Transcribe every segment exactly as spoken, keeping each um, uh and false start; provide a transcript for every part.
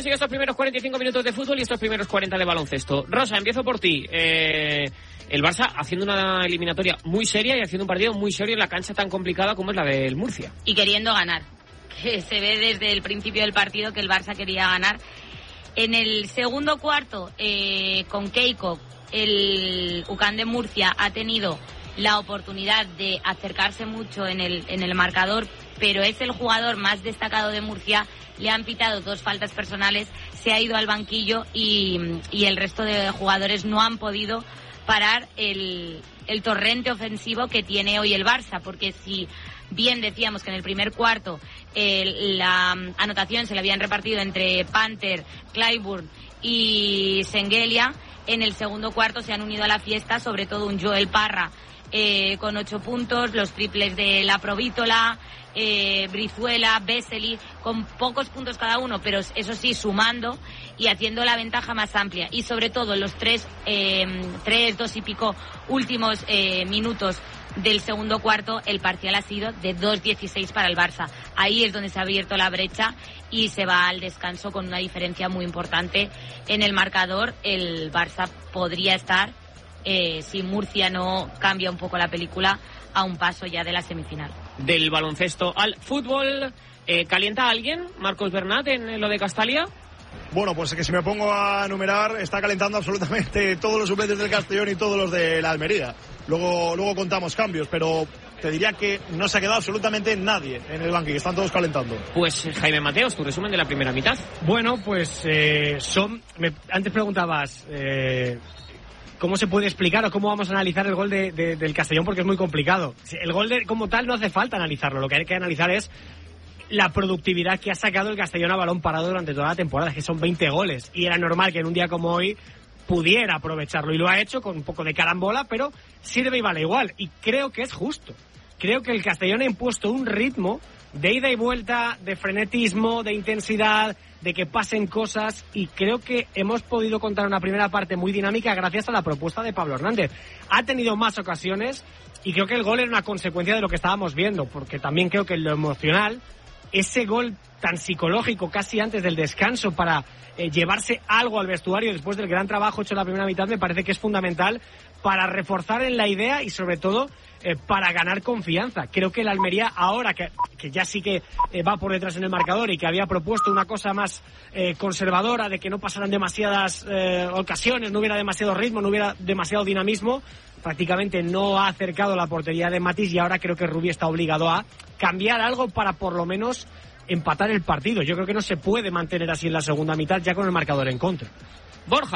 sido estos primeros cuarenta y cinco minutos de fútbol y estos primeros cuarenta de baloncesto. Rosa, empiezo por ti. Eh, el Barça haciendo una eliminatoria muy seria y haciendo un partido muy serio en la cancha tan complicada como es la del Murcia. Y queriendo ganar, que se ve desde el principio del partido que el Barça quería ganar. En el segundo cuarto, eh, con Keiko, el U C A M de Murcia ha tenido la oportunidad de acercarse mucho en el, en el marcador, pero es el jugador más destacado de Murcia. Le han pitado dos faltas personales, se ha ido al banquillo y, y el resto de jugadores no han podido parar el, el torrente ofensivo que tiene hoy el Barça, porque si bien decíamos que en el primer cuarto eh, la anotación se la habían repartido entre Panther, Clyburn y Sengelia, en el segundo cuarto se han unido a la fiesta, sobre todo un Joel Parra eh, con ocho puntos, los triples de la Provítola, eh, Brizuela, Vesely, con pocos puntos cada uno, pero eso sí, sumando y haciendo la ventaja más amplia. Y sobre todo los tres, eh, tres, dos y pico últimos eh, minutos del segundo cuarto, el parcial ha sido de dos dieciséis para el Barça. Ahí es donde se ha abierto la brecha y se va al descanso con una diferencia muy importante en el marcador. El Barça podría estar, eh, si Murcia no cambia un poco la película, a un paso ya de la semifinal. Del baloncesto al fútbol, eh, ¿calienta a alguien, Marcos Bernat, en lo de Castalia? Bueno, pues que si me pongo a numerar, está calentando absolutamente todos los suplentes del Castellón y todos los de la Almería. Luego, luego contamos cambios, pero te diría que no se ha quedado absolutamente nadie en el banquillo, están todos calentando. Pues Jaime Mateos, tu resumen de la primera mitad. Bueno, pues eh, son... Me, antes preguntabas... Eh, ¿Cómo se puede explicar o cómo vamos a analizar el gol de, de, del Castellón? Porque es muy complicado. El gol de, como tal no hace falta analizarlo. Lo que hay que analizar es la productividad que ha sacado el Castellón a balón parado durante toda la temporada. Que son veinte goles. Y era normal que en un día como hoy pudiera aprovecharlo. Y lo ha hecho con un poco de carambola, pero sirve y vale igual. Y creo que es justo. Creo que el Castellón ha impuesto un ritmo de ida y vuelta, de frenetismo, de intensidad, de que pasen cosas, y creo que hemos podido contar una primera parte muy dinámica gracias a la propuesta de Pablo Hernández. Ha tenido más ocasiones y creo que el gol era una consecuencia de lo que estábamos viendo, porque también creo que en lo emocional, ese gol tan psicológico casi antes del descanso para eh, llevarse algo al vestuario después del gran trabajo hecho en la primera mitad, me parece que es fundamental para reforzar en la idea y sobre todo eh, para ganar confianza. Creo que el Almería ahora que, que ya sí que eh, va por detrás en el marcador y que había propuesto una cosa más eh, conservadora, de que no pasaran demasiadas eh, ocasiones, no hubiera demasiado ritmo, no hubiera demasiado dinamismo, prácticamente no ha acercado la portería de Matís, y ahora creo que Rubí está obligado a cambiar algo para por lo menos empatar el partido. Yo creo que no se puede mantener así en la segunda mitad ya con el marcador en contra. Borja.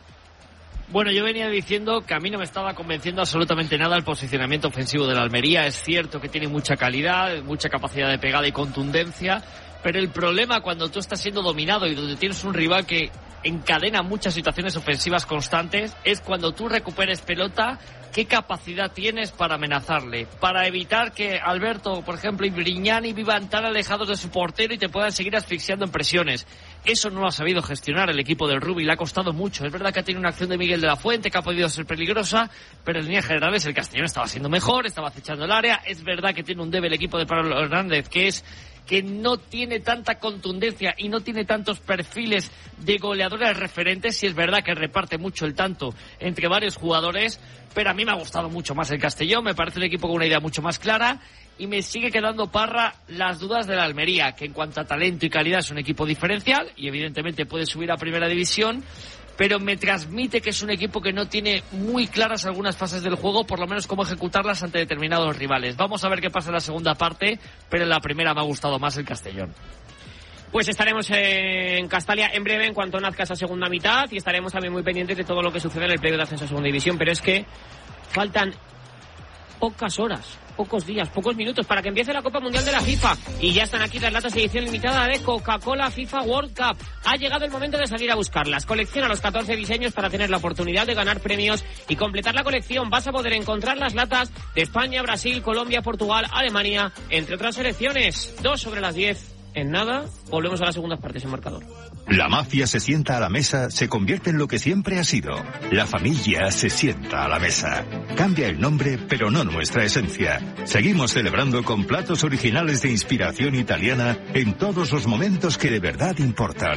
Bueno, yo venía diciendo que a mí no me estaba convenciendo absolutamente nada el posicionamiento ofensivo de la Almería. Es cierto que tiene mucha calidad, mucha capacidad de pegada y contundencia, pero el problema cuando tú estás siendo dominado y donde tienes un rival que encadena muchas situaciones ofensivas constantes es cuando tú recuperes pelota, qué capacidad tienes para amenazarle, para evitar que Alberto, por ejemplo, y Brignani vivan tan alejados de su portero y te puedan seguir asfixiando en presiones. Eso no lo ha sabido gestionar el equipo del Rubí, le ha costado mucho. Es verdad que ha tenido una acción de Miguel de la Fuente que ha podido ser peligrosa, pero en líneas generales el Castellón estaba siendo mejor, estaba acechando el área. Es verdad que tiene un debe el equipo de Pablo Hernández, que es que no tiene tanta contundencia y no tiene tantos perfiles de goleadores referentes, y es verdad que reparte mucho el tanto entre varios jugadores, pero a mí me ha gustado mucho más el Castellón, me parece un equipo con una idea mucho más clara, y me sigue quedando, Parra, las dudas de la Almería, que en cuanto a talento y calidad es un equipo diferencial y evidentemente puede subir a primera división, pero me transmite que es un equipo que no tiene muy claras algunas fases del juego, por lo menos cómo ejecutarlas ante determinados rivales. Vamos a ver qué pasa en la segunda parte, pero en la primera me ha gustado más el Castellón. Pues estaremos en Castalia en breve en cuanto nazca esa segunda mitad, y estaremos también muy pendientes de todo lo que sucede en el playoff de ascenso a segunda división, pero es que faltan pocas horas, pocos días, pocos minutos para que empiece la Copa Mundial de la FIFA, y ya están aquí las latas de edición limitada de Coca-Cola FIFA World Cup. Ha llegado el momento de salir a buscarlas. Colecciona los catorce diseños para tener la oportunidad de ganar premios y completar la colección. Vas a poder encontrar las latas de España, Brasil, Colombia, Portugal, Alemania, entre otras selecciones. Dos sobre las diez. En nada, volvemos a las segundas partes en marcador. La mafia se sienta a la mesa, se convierte en lo que siempre ha sido. La familia se sienta a la mesa. Cambia el nombre, pero no nuestra esencia. Seguimos celebrando con platos originales de inspiración italiana en todos los momentos que de verdad importan.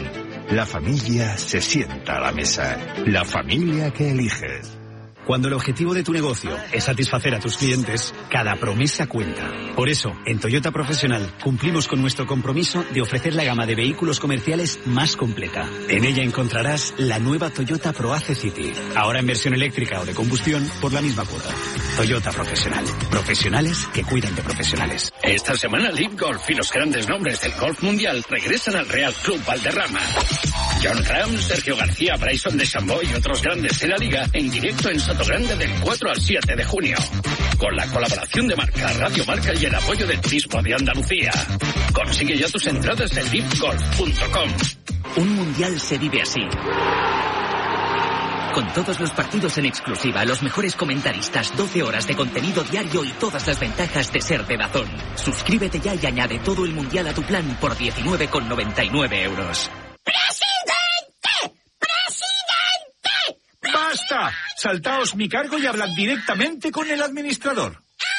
La familia se sienta a la mesa. La familia que eliges. Cuando el objetivo de tu negocio es satisfacer a tus clientes, cada promesa cuenta. Por eso, en Toyota Profesional, cumplimos con nuestro compromiso de ofrecer la gama de vehículos comerciales más completa. En ella encontrarás la nueva Toyota ProAce City, ahora en versión eléctrica o de combustión por la misma cuota. Toyota Profesional. Profesionales que cuidan de profesionales. Esta semana Live Golf y los grandes nombres del golf mundial regresan al Real Club Valderrama. John Ram, Sergio García, Bryson DeChambeau y otros grandes de la liga en directo en Sotogrande del cuatro al siete de junio. Con la colaboración de Marca, Radio Marca y el apoyo del Turismo de Andalucía. Consigue ya tus entradas en live golf punto com. Un mundial se vive así. Con todos los partidos en exclusiva, los mejores comentaristas, doce horas de contenido diario y todas las ventajas de ser de DAZN. Suscríbete ya y añade todo el mundial a tu plan por diecinueve con noventa y nueve euros. ¡Presidente! ¡Presidente! ¡Basta! Saltaos mi cargo y hablad directamente con el administrador.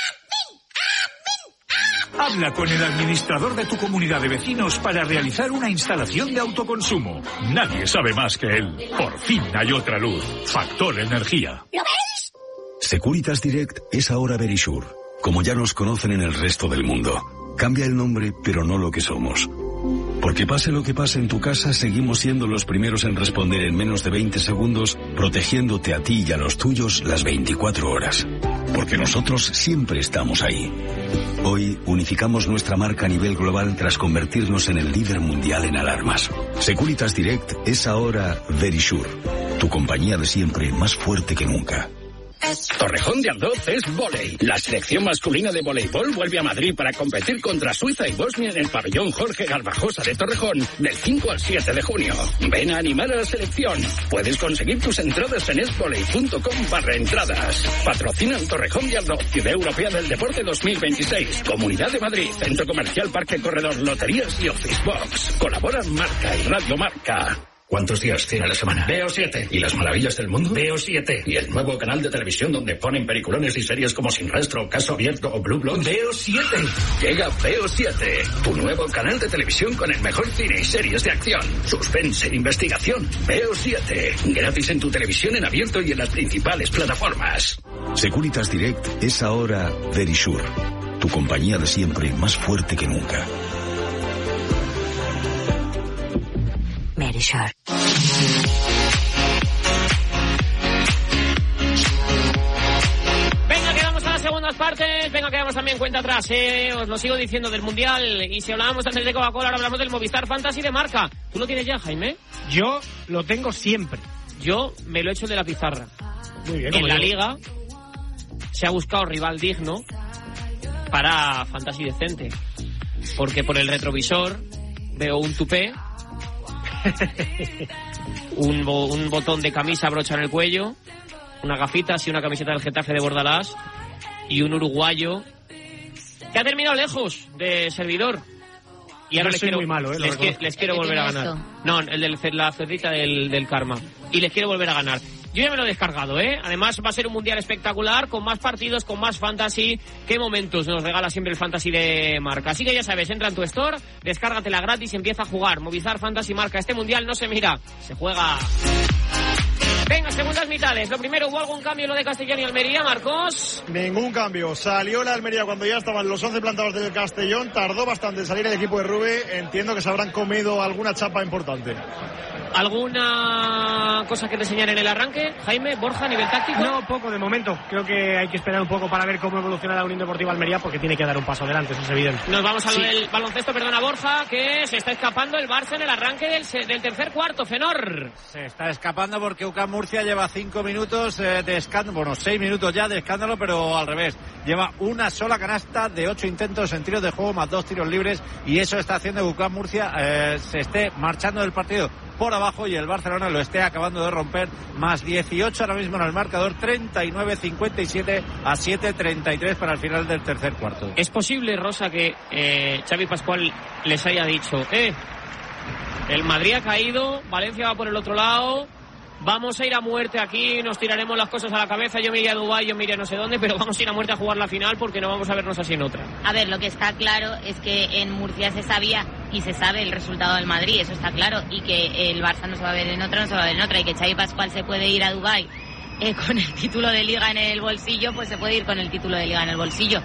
Habla con el administrador de tu comunidad de vecinos para realizar una instalación de autoconsumo. Nadie sabe más que él. Por fin hay otra luz. Factor Energía. ¿Lo veis? Securitas Direct es ahora Verisure, como ya nos conocen en el resto del mundo. Cambia el nombre, pero no lo que somos. Porque pase lo que pase en tu casa, seguimos siendo los primeros en responder en menos de veinte segundos, protegiéndote a ti y a los tuyos las veinticuatro horas. Porque nosotros siempre estamos ahí. Hoy unificamos nuestra marca a nivel global tras convertirnos en el líder mundial en alarmas. Securitas Direct es ahora Verisure, tu compañía de siempre más fuerte que nunca. Torrejón de Ardoz es vóley. La selección masculina de voleibol vuelve a Madrid para competir contra Suiza y Bosnia en el pabellón Jorge Garbajosa de Torrejón del cinco al siete de junio. Ven a animar a la selección. Puedes conseguir tus entradas en esvoley punto com barra entradas. Patrocinan Torrejón de Ardoz, Ciudad Europea del Deporte dos mil veintiséis. Comunidad de Madrid, Centro Comercial Parque Corredor, Loterías y Office Box. Colaboran Marca y Radio Marca. ¿Cuántos días tiene la semana? Veo siete. ¿Y las maravillas del mundo? Veo siete. ¿Y el nuevo canal de televisión donde ponen peliculones y series como Sin Rastro, Caso Abierto o Blue Bloods? Veo siete. Llega Veo siete, tu nuevo canal de televisión con el mejor cine y series de acción, suspense e investigación. Veo siete, gratis en tu televisión en abierto y en las principales plataformas. Securitas Direct es ahora Verisure, tu compañía de siempre más fuerte que nunca. Verisure. Venga, que vamos a las segundas partes. Venga, que vamos también cuenta atrás, eh. Os lo sigo diciendo del Mundial. Y si hablábamos antes de Coca-Cola, ahora hablamos del Movistar Fantasy de Marca. ¿Tú lo tienes ya, Jaime? Yo lo tengo siempre. Yo me lo he hecho de la pizarra. Muy bien. En la yo. Liga se ha buscado rival digno para Fantasy decente. Porque por el retrovisor veo un tupé, un, bo, un botón de camisa brocha en el cuello, unas gafitas y una camiseta del Getafe de Bordalás y un uruguayo que ha terminado lejos de servidor. Y ahora Yo les soy quiero, muy malo, ¿eh? les, que, les quiero volver a ganar. Eso? No, el de la cerdita del, del karma. Y les quiero volver a ganar. Yo ya me lo he descargado, ¿eh? Además va a ser un mundial espectacular, con más partidos, con más fantasy. ¿Qué momentos nos regala siempre el fantasy de Marca? Así que ya sabes, entra en tu store, descárgatela gratis y empieza a jugar. Movistar Fantasy Marca. Este mundial no se mira, se juega. Venga, segundas mitades. Lo primero, ¿hubo algún cambio en lo de Castellón y Almería, Marcos? Ningún cambio. Salió la Almería cuando ya estaban los once plantados del Castellón. Tardó bastante en salir el equipo de Rube. Entiendo que se habrán comido alguna chapa importante. ¿Alguna cosa que reseñar en el arranque, Jaime, Borja, a nivel táctico? No, poco de momento. Creo que hay que esperar un poco para ver cómo evoluciona la Unión Deportiva Almería, porque tiene que dar un paso adelante, eso es evidente. Nos vamos al Sí. baloncesto, perdona, Borja, que se está escapando el Barça en el arranque del, del tercer cuarto, Fenor. Se está escapando porque U C A M Murcia lleva cinco minutos eh, de escándalo, bueno, seis minutos ya de escándalo, pero al revés. Lleva una sola canasta de ocho intentos en tiros de juego, más dos tiros libres, y eso está haciendo que U C A M Murcia eh, se esté marchando del partido por abajo y el Barcelona lo esté acabando de romper. Más dieciocho ahora mismo en el marcador, treinta y nueve cincuenta y siete a siete treinta y tres para el final del tercer cuarto. ¿Es posible, Rosa, que eh, Xavi Pascual les haya dicho, eh, el Madrid ha caído, Valencia va por el otro lado, vamos a ir a muerte aquí, nos tiraremos las cosas a la cabeza, yo me iré a Dubái, yo me iré a no sé dónde, pero vamos a ir a muerte a jugar la final porque no vamos a vernos así en otra? A ver, lo que está claro es que en Murcia se sabía y se sabe el resultado del Madrid, eso está claro, y que el Barça no se va a ver en otra, no se va a ver en otra, y que Xavi Pascual se puede ir a Dubái eh, con el título de Liga en el bolsillo, pues se puede ir con el título de Liga en el bolsillo.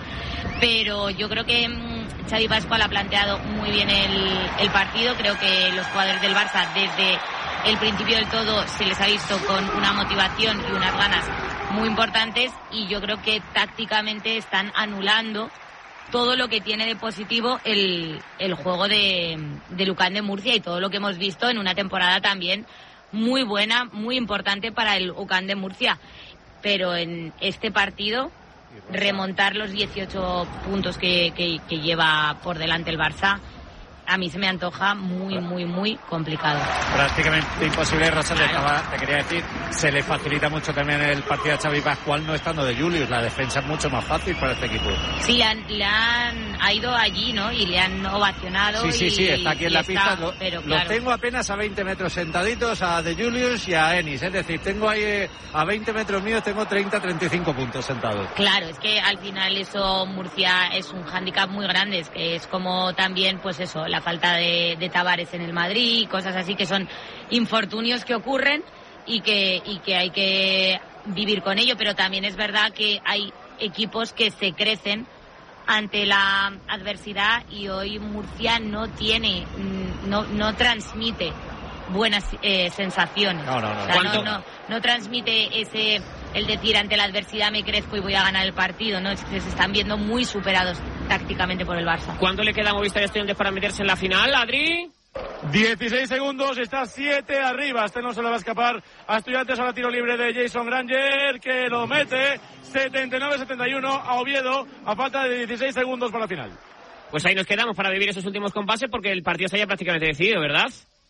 Pero yo creo que mmm, Xavi Pascual ha planteado muy bien el, el partido. Creo que los jugadores del Barça desde el principio del todo se les ha visto con una motivación y unas ganas muy importantes, y yo creo que tácticamente están anulando todo lo que tiene de positivo el, el juego de, de UCAM de Murcia y todo lo que hemos visto en una temporada también muy buena, muy importante para el UCAM de Murcia. Pero en este partido, remontar los dieciocho puntos que, que, que lleva por delante el Barça, a mí se me antoja muy, muy, muy complicado. Prácticamente imposible, Rosa, le, estaba, te quería decir, se le facilita mucho también el partido a Xavi Pascual no estando de Julius, la defensa es mucho más fácil para este equipo. Sí, le han, le han ha ido allí, ¿no? Y le han ovacionado. Sí, sí, y, sí, está aquí en la está, pista. Lo, pero, los claro. tengo apenas a veinte metros sentaditos, a de Julius y a Enis, es decir, tengo ahí eh, a veinte metros míos, tengo treinta, treinta y cinco puntos sentados. Claro, es que al final eso, Murcia es un hándicap muy grande, es que es como también, pues eso, la falta de, de Tavares en el Madrid, cosas así que son infortunios que ocurren y que, y que hay que vivir con ello, pero también es verdad que hay equipos que se crecen ante la adversidad y hoy Murcia no tiene, no, no transmite buenas eh, sensaciones. No, no, no. O sea, no, no, no transmite ese, el decir ante la adversidad me crezco y voy a ganar el partido, ¿no? Es que se están viendo muy superados tácticamente por el Barça. ¿Cuánto le queda a Movistar Estudiantes para meterse en la final, Adri? dieciséis segundos, está siete arriba. Este no se le va a escapar a Estudiantes. Ahora tiro libre de Jason Granger, que lo mete. setenta y nueve setenta y uno a Oviedo, a falta de dieciséis segundos para la final. Pues ahí nos quedamos para vivir esos últimos compases, porque el partido está ya prácticamente decidido, ¿verdad?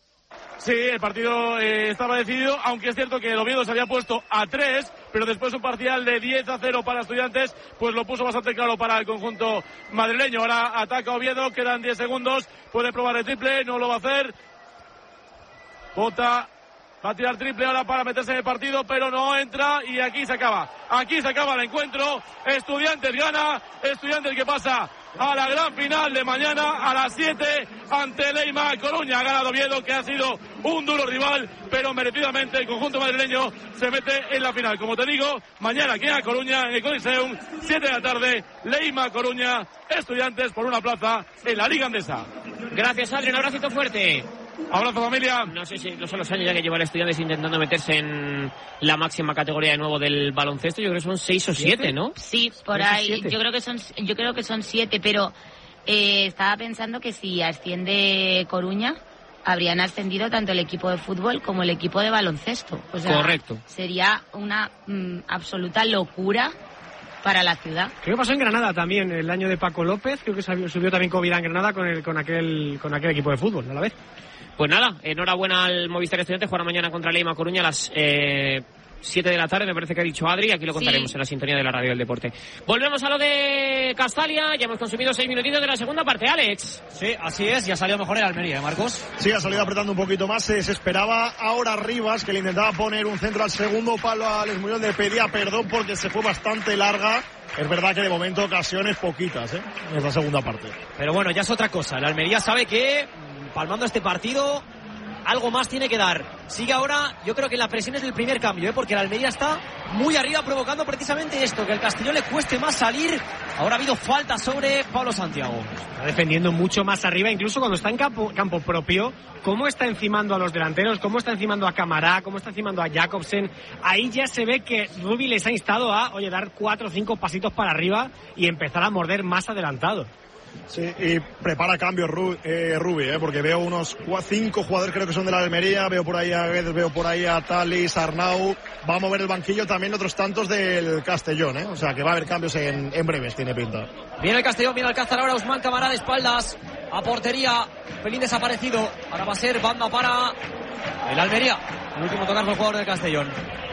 Sí, el partido eh, estaba decidido, aunque es cierto que el Oviedo se había puesto a tres, pero después un parcial de diez a cero para Estudiantes, pues lo puso bastante claro para el conjunto madrileño. Ahora ataca Oviedo, quedan diez segundos, puede probar el triple, no lo va a hacer. Jota va a tirar triple ahora para meterse en el partido, pero no entra, y aquí se acaba. Aquí se acaba el encuentro. Estudiantes gana, Estudiantes que pasa a la gran final de mañana a las siete ante Leima Coruña. Ha ganado Oviedo, que ha sido un duro rival, pero merecidamente el conjunto madrileño se mete en la final. Como te digo, mañana aquí en Coruña, en el Coliseum, siete de la tarde, Leima Coruña, Estudiantes por una plaza en la Liga Andesa. Gracias, Adri, un abracito fuerte. Abrazo, familia. No sé si no son los años ya que lleva el Estudiantes intentando meterse en la máxima categoría de nuevo del baloncesto. Yo creo que son seis o siete, ¿no? Sí, por ahí. Yo creo que son, yo creo que son siete, pero eh, estaba pensando que si asciende Coruña, habrían ascendido tanto el equipo de fútbol como el equipo de baloncesto. O sea, correcto. Sería una mm, absoluta locura para la ciudad. Creo que pasó en Granada también, el año de Paco López. Creo que subió también COVID en Granada con, el, con, aquel, con aquel equipo de fútbol a la vez. Pues nada, enhorabuena al Movistar Estudiantes. Jugará mañana contra Leima Coruña a las eh, siete de la tarde, me parece que ha dicho Adri. Aquí lo contaremos sí. En la sintonía de la radio del deporte. Volvemos a lo de Castalia. Ya hemos consumido seis minutitos de la segunda parte, Alex. Sí, así es. Ya salió mejor el Almería, ¿eh, Marcos? Sí, ha salido apretando un poquito más. Se esperaba ahora Rivas, que le intentaba poner un centro al segundo palo a Alex Muñoz. Le pedía perdón porque se fue bastante larga. Es verdad que de momento ocasiones poquitas, ¿eh? En esta segunda parte. Pero bueno, ya es otra cosa. El Almería sabe que, palmando este partido, algo más tiene que dar. Sigue ahora, yo creo que la presión es del primer cambio, ¿eh? Porque el Almería está muy arriba provocando precisamente esto, que el Castellón le cueste más salir. Ahora ha habido falta sobre Pablo Santiago. Está defendiendo mucho más arriba, incluso cuando está en campo, campo propio. Cómo está encimando a los delanteros, cómo está encimando a Camará, cómo está encimando a Jacobsen. Ahí ya se ve que Rubi les ha instado a, oye, dar cuatro o cinco pasitos para arriba y empezar a morder más adelantado. Sí, y prepara cambios Ru, eh, Rubi, eh, porque veo unos cuatro, cinco jugadores, creo que son de la Almería, veo por ahí a Guedes, veo por ahí a Talis, Arnau, va a mover el banquillo también otros tantos del Castellón, eh, o sea que va a haber cambios en, en breves, tiene pinta. Viene el Castellón, viene Alcázar ahora, Usman Camará de espaldas, a portería, pelín desaparecido, ahora va a ser banda para el Almería, el último tocar fue el jugador del Castellón.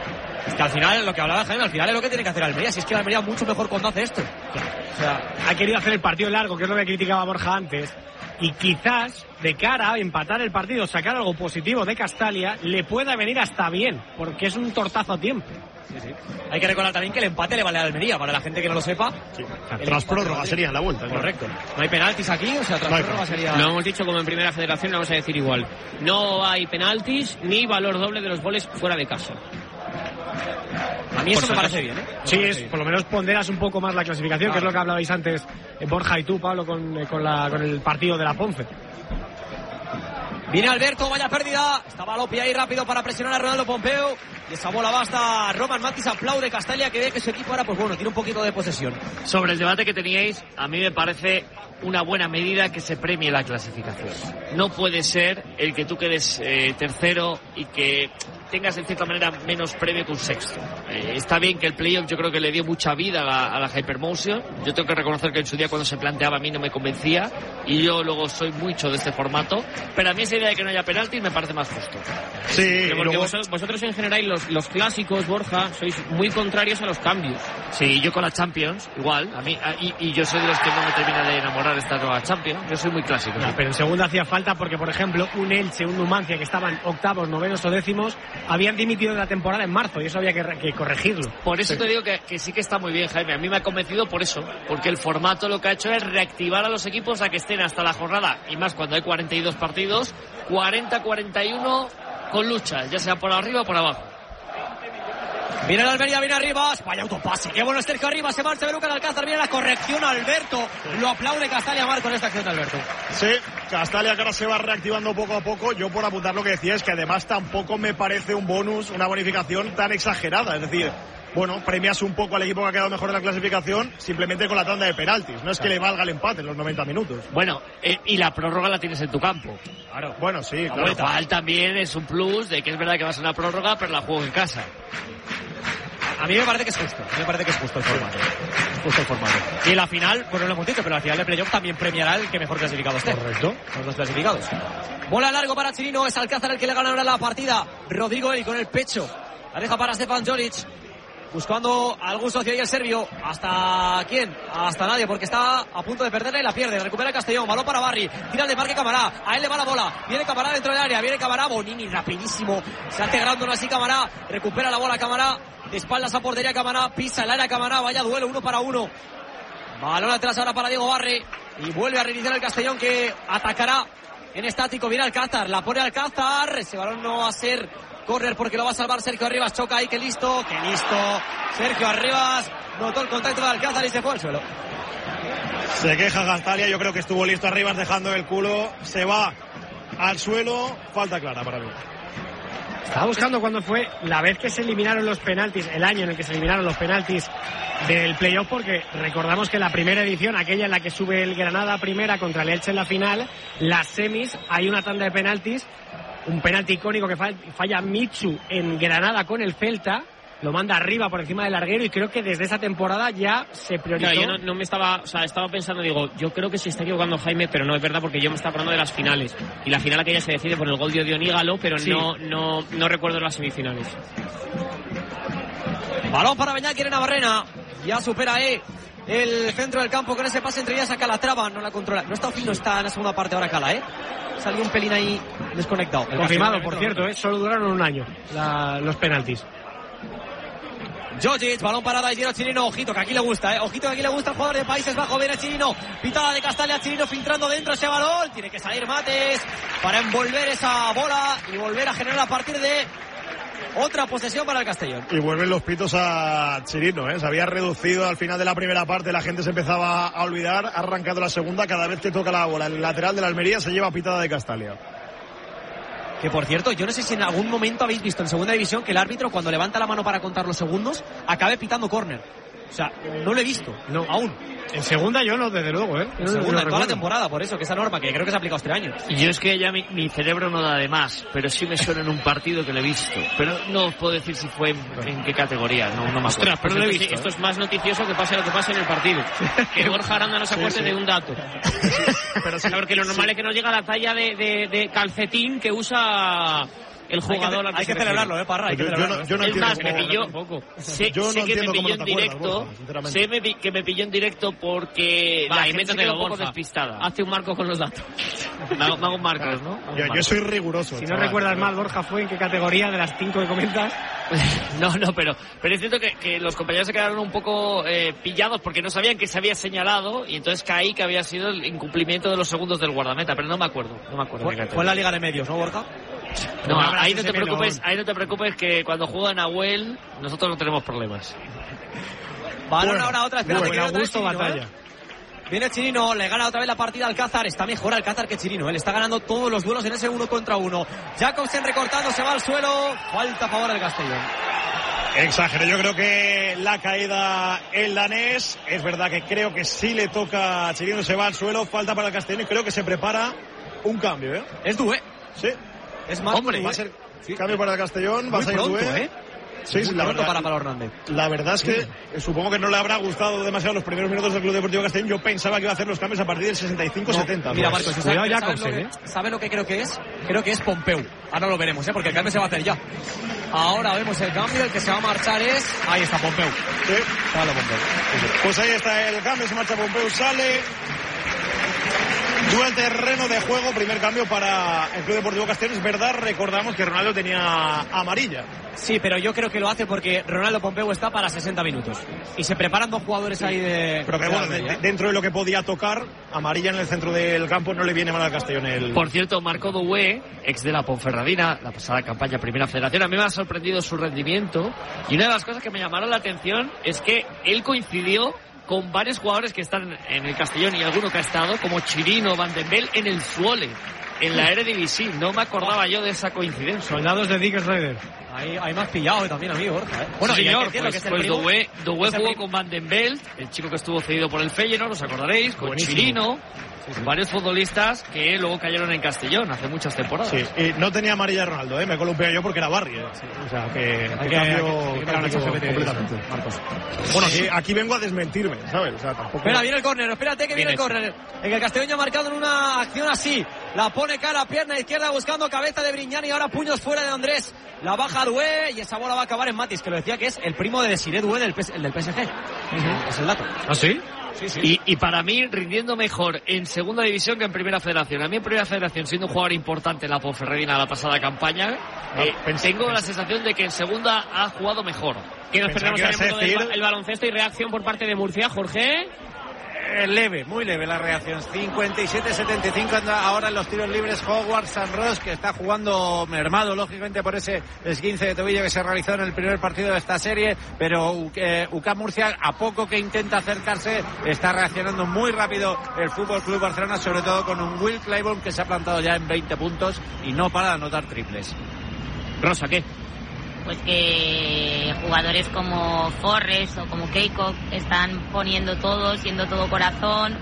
Es que al final, lo que hablaba Jaime, al final es lo que tiene que hacer Almería. Si es que la Almería mucho mejor cuando hace esto. O sea, ha querido hacer el partido largo, que es lo que criticaba Borja antes. y quizás de cara a empatar el partido, sacar algo positivo de Castalia, le pueda venir hasta bien, porque es un tortazo a tiempo. Sí, sí. Hay que recordar también que el empate le vale a Almería, para la gente que no lo sepa. Sí. Tras prórroga sería en la vuelta. Correcto. No hay penaltis aquí, o sea, tras no prórroga sería... Lo hemos dicho como en Primera Federación, lo vamos a decir igual. No hay penaltis ni valor doble de los goles fuera de casa. A mí eso por me parece bien, ¿eh? Sí, es, por lo menos ponderas un poco más la clasificación, claro, que es lo que hablabais antes eh, Borja y tú, Pablo, con, eh, con, la, con el partido de la Ponce. Viene Alberto, vaya pérdida. Estaba Lopi ahí rápido para presionar a Ronaldo Pompeu. Y esa bola va hasta Roman Matis. Aplaude Castalia, que ve que su equipo ahora, pues bueno, tiene un poquito de posesión. Sobre el debate que teníais, a mí me parece una buena medida que se premie la clasificación. No puede ser el que tú quedes eh, tercero y que tengas en cierta manera menos premio que un sexto. Eh, está bien que el playoff yo creo que le dio mucha vida a la, a la Hypermotion. Yo tengo que reconocer que en su día cuando se planteaba a mí no me convencía y yo luego soy mucho de este formato, pero a mí esa idea de que no haya penaltis me parece más justo. Sí, porque luego... vosotros, vosotros en general los, los clásicos, Borja, sois muy contrarios a los cambios. Sí, yo con la Champions igual, a mí a, y, y yo soy de los que no me termina de enamorar de esta nueva Champions. Yo soy muy clásico. No, sí. Pero en segunda hacía falta porque, por ejemplo, un Elche, un Numancia que estaban octavos, novenos o décimos habían dimitido de la temporada en marzo y eso había que, que corregirlo. Por eso sí. te digo que, que sí que está muy bien, Jaime. A mí me ha convencido por eso, porque el formato lo que ha hecho es reactivar a los equipos a que estén hasta la jornada, y más cuando hay cuarenta y dos partidos, cuarenta cuarenta y uno con luchas, ya sea por arriba o por abajo. Viene el Almería, viene Arribas, vaya autopase, qué bueno es Sergio Arribas, se marcha Beluca de Alcázar, viene la corrección Alberto, lo aplaude Castalia Marco en esta acción de Alberto. Sí, Castalia que ahora se va reactivando poco a poco. Yo por apuntar lo que decía es que además tampoco me parece un bonus, una bonificación tan exagerada, es decir, bueno, premias un poco al equipo que ha quedado mejor en la clasificación simplemente con la tanda de penaltis, no es que le valga el empate en los noventa minutos. Bueno, eh, y la prórroga la tienes en tu campo. Claro. Bueno, sí, la claro. Igual también es un plus de que es verdad que vas a una prórroga, pero la juego en casa. A mí me parece que es justo, a mí me parece que es justo el formato. Es justo el formato. Y en la final, bueno, lo hemos dicho, pero la final de playoff también premiará el que mejor clasificado esté. Correcto. Los dos clasificados. Bola largo para Chirino, es Alcázar el que le gana ahora la partida. Rodrigo Eli con el pecho. La deja para Stefan Jolic. Buscando algún socio ahí el serbio. ¿Hasta quién? Hasta nadie, porque está a punto de perderla y la pierde. Recupera el Castellón, balón para Barry. Tira el de Marque Camará. A él le va la bola. Viene Camará dentro del área. Viene Camará. Bonini rapidísimo. Se hace grande así Camará. Recupera la bola Camará. De espaldas a portería Camará. Pisa el área Camará. Vaya duelo uno para uno. Balón atrás ahora para Diego Barry. Y vuelve a reiniciar el Castellón que atacará en estático. Viene Alcázar. La pone Alcázar. Ese balón no va a ser córner porque lo va a salvar Sergio Arribas. Choca ahí, que listo, que listo. Sergio Arribas notó el contacto de Alcázar y se fue al suelo. Se queja Castalia, yo creo que estuvo listo Arribas dejando el culo. Se va al suelo, falta clara para mí. Estaba buscando cuándo fue la vez que se eliminaron los penaltis, el año en el que se eliminaron los penaltis del playoff, porque recordamos que la primera edición, aquella en la que sube el Granada primera contra el Elche en la final, las semis, hay una tanda de penaltis. Un penalti icónico que falla Mitsu en Granada con el Celta, lo manda arriba por encima del larguero y creo que desde esa temporada ya se priorizó. No, yo no, no me estaba, o sea, estaba pensando, digo, yo creo que se está equivocando Jaime, pero no es verdad porque yo me estaba hablando de las finales y la final aquella se decide por el gol de Odionígalo, pero sí. no, no, no recuerdo las semifinales. Balón para Beñat, en Navarrena, ya supera eh, el centro del campo con ese pase entre ellas a Calatrava, no la controla, no está fino, está en la segunda parte ahora Cala, eh. Salió un pelín ahí desconectado. Confirmado, por cierto, ¿eh? Solo duraron un año la, los penaltis. Jojic, balón parada y Giro Chirino, ojito que aquí le gusta, eh. Ojito que aquí le gusta el jugador de Países Bajos, viene Chirino, pitada de Castalia, Chirino filtrando dentro ese balón, tiene que salir Mates para envolver esa bola y volver a generar a partir de otra posesión para el Castellón. Y vuelven los pitos a Chirino, ¿eh? Se había reducido al final de la primera parte, la gente se empezaba a olvidar, ha arrancado la segunda, cada vez que toca la bola, el lateral de la Almería se lleva pitada de Castalia. Que por cierto, yo no sé si en algún momento habéis visto en segunda división que el árbitro cuando levanta la mano para contar los segundos acabe pitando córner. O sea, no lo he visto, no, aún. En segunda yo no, desde luego, ¿eh? En no, segunda, no en toda la temporada, por eso, que esa norma que creo que se ha aplicado este año. Y yo es que ya mi, mi cerebro no da de más, pero sí me suena en un partido que lo he visto. Pero no os puedo decir si fue en, en qué categoría, no, no me acuerdo. Ostras, pero lo he visto, esto ¿eh? es más noticioso que pase lo que pase en el partido. Que Borja Aranda no se acuerde sí, sí. de un dato. Pero sí, porque lo normal sí. es que no llega a la talla de, de, de calcetín que usa el jugador. Hay que, hay que celebrarlo, ¿eh, Parra? Hay que yo, celebrarlo. yo no, yo no es más, me cómo, pilló. Sé, yo no sé que me pilló en directo. Borja, sé me, que me pilló en directo porque Va, la gente se quedó un poco Borja. despistada. Hazte un marco con los datos. Me hago, me hago Marcos, ¿no? Yo, yo soy riguroso. Si no chaval. recuerdas mal, Borja, ¿fue en qué categoría de las cinco que comentas? No, no, pero, pero es cierto que, que los compañeros se quedaron un poco eh, pillados porque no sabían que se había señalado y entonces caí que había sido el incumplimiento de los segundos del guardameta, pero no me acuerdo, no me acuerdo. Fue, fue en la Liga de Medios, ¿no, Borja? No, No, ahí no ese te preocupes, melón. ahí no te preocupes que cuando juega Nahuel nosotros no tenemos problemas. Balón Bueno, ahora otra, espérate, bueno, que viene otra vez Augusto Chirino, batalla. ¿eh? Viene Chirino, le gana otra vez la partida al Alcázar. Está mejor Alcázar que Chirino, él está ganando todos los duelos en ese uno contra uno. Jacobsen recortando, se va al suelo. Falta a favor del Castellón. Exagero, yo creo que la caída el danés, es verdad que creo que sí le toca a Chirino, se va al suelo, falta para el Castellón y creo que se prepara un cambio, ¿eh? Es Dué. Sí. Es más, Hombre, va a ser cambio para el Castellón, va muy a salir pronto, Dué. ¿eh? Sí, Muy la pronto verdad, para Pablo Hernández. la verdad es que eh, supongo que no le habrá gustado demasiado los primeros minutos del Club Deportivo Castellón. Yo pensaba que iba a hacer los cambios a partir del sesenta y cinco setenta. No, mira, Marcos, ¿sabes, Cuidado ¿sabes, Jacobsen, lo ¿eh? que, ¿sabe lo que creo que es? Creo que es Pompeu. Ahora lo veremos, ¿eh? Porque el cambio se va a hacer ya. Ahora vemos el cambio, el que se va a marchar es... Ahí está Pompeu. Sí. Pablo Pompeu. Pues ahí está el cambio, se marcha Pompeu, sale. Dual terreno de juego, primer cambio para el Club Deportivo Castellón. Es verdad, recordamos que Ronaldo tenía amarilla. Sí, pero yo creo que lo hace porque Ronaldo Pompeu está para sesenta minutos. Y se preparan dos jugadores ahí de... Pero que de bueno, Almería, de- ¿eh? dentro de lo que podía tocar, amarilla en el centro del campo no le viene mal al Castellón. El... Por cierto, Marco Doué, ex de la Ponferradina, la pasada campaña Primera Federación, a mí me ha sorprendido su rendimiento y una de las cosas que me llamaron la atención es que él coincidió con varios jugadores que están en el Castellón y alguno que ha estado, como Chirino, Van den Bel, en el Zwolle, en la Eredivisie. No me acordaba yo de esa coincidencia. Soldados de Dick Schroeder. Ahí, ahí me has pillado eh, también a mí, Borja. ¿eh? Bueno, Sí, y hay señor, que decirlo, pues, que es el pues primo- Doué, Doué es el jugó primo- con Van den Belt, el chico que estuvo cedido por el Feyenoord, os acordaréis, con Buenísimo. Chirino, varios futbolistas que luego cayeron en Castellón hace muchas temporadas. Sí, y no tenía amarilla Ronaldo, ¿eh? Me columpié yo porque era Barry. ¿eh? O sea, que, Hay que que- cambio hay que- hay que mirar táctico mucho G P T de completamente. eso, Marcos. Bueno, aquí, aquí vengo a desmentirme, ¿sabes? O sea, tampoco... Espera, viene el córner, espérate que viene el córner. En el Castellón ya ha marcado en una acción así. La pone cara, pierna izquierda buscando cabeza de Brignani y ahora puños fuera de Andrés. La baja Dué y esa bola va a acabar en Matis, que lo decía que es el primo de Desiré Dué del, P S el del P S G. Es el dato. ¿Ah, sí? Sí, sí. Y, y para mí, rindiendo mejor en segunda división que en primera federación. A mí en primera federación, siendo un jugador importante en la Ponferradina la pasada campaña, eh, tengo la sensación de que en segunda ha jugado mejor. Que nos Pensaba perdemos que ibas en el a mundo del decir- ba- el baloncesto y reacción por parte de Murcia, Jorge. Eh, leve, muy leve la reacción. cincuenta y siete setenta y cinco anda ahora en los tiros libres Howard San Ross, que está jugando mermado, lógicamente, por ese esguince de tobillo que se realizó en el primer partido de esta serie. Pero eh, U C A M Murcia, a poco que intenta acercarse, está reaccionando muy rápido el Fútbol Club Barcelona, sobre todo con un Will Clyburn que se ha plantado ya en veinte puntos y no para de anotar triples. Rosa, ¿qué? Pues que jugadores como Forres o como Keiko están poniendo todo, siendo todo corazón.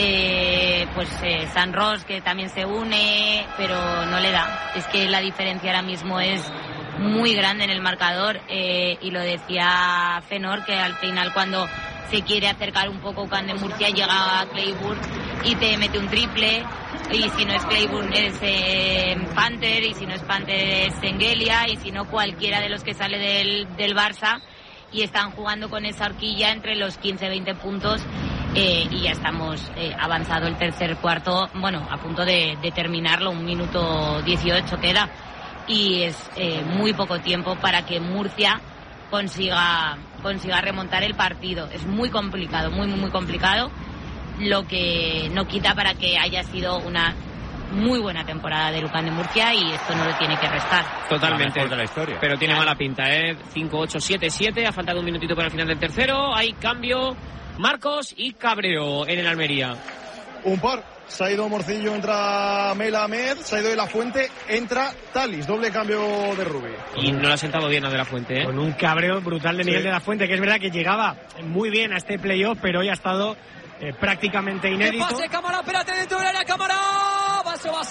Eh, pues eh, San Ross, que también se une, pero no le da. Es que la diferencia ahora mismo es muy grande en el marcador, eh, y lo decía Fenor, que al final cuando se quiere acercar un poco U C A M de Murcia llega a Clayburn y te mete un triple, y si no es Clayburn es eh, Panther, y si no es Panther es Sengelia, y si no cualquiera de los que sale del, del Barça, y están jugando con esa horquilla entre los quince veinte puntos, eh, y ya estamos eh, avanzado el tercer cuarto, bueno, a punto de, de terminarlo, un minuto dieciocho queda, y es eh, muy poco tiempo para que Murcia consiga consiga remontar el partido. Es muy complicado, muy muy muy complicado, lo que no quita para que haya sido una muy buena temporada de U C A M de Murcia, y esto no lo tiene que restar. Totalmente. La mejor de la historia. Pero tiene Claro. mala pinta, ¿eh? cinco ocho siete siete, ha faltado un minutito para el final del tercero. Hay cambio, Marcos y Cabreo en el Almería. Un par. Se ha ido Morcillo, entra Mela Ahmed, se ha ido de la Fuente, entra Talis, doble cambio de Rubí. Y no lo ha sentado bien a De la Fuente, ¿eh? Con un cabreo brutal de Miguel Sí. de la Fuente, que es verdad que llegaba muy bien a este playoff, pero hoy ha estado eh, prácticamente ¡Que inédito. pase, Cámara! ¡Espérate dentro del área, Cámara! Eso va a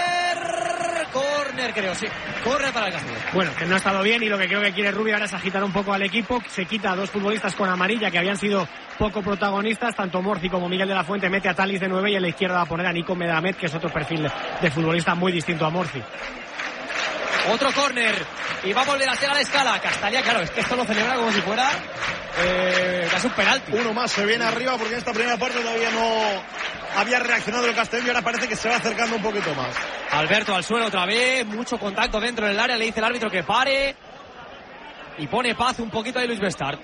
ser... Córner, creo, sí. Córner para el Castellón. Bueno, que no ha estado bien, y lo que creo que quiere Rubio ahora es agitar un poco al equipo. Se quita a dos futbolistas con amarilla que habían sido poco protagonistas, tanto Morci como Miguel de la Fuente. Mete a Talis de nueve y en la izquierda va a poner a Nico Medamed, que es otro perfil de, de futbolista muy distinto a Morci. Otro córner. Y va a volver a ser a la escala. Castalia, claro, es que esto lo celebra como si fuera eh, casi un penalti. Uno más se viene arriba porque en esta primera parte todavía no había reaccionado el Castellón y ahora parece que se va acercando un poquito más. Alberto al suelo otra vez. Mucho contacto dentro del área. Le dice el árbitro que pare. Y pone paz un poquito ahí Luis Bestart.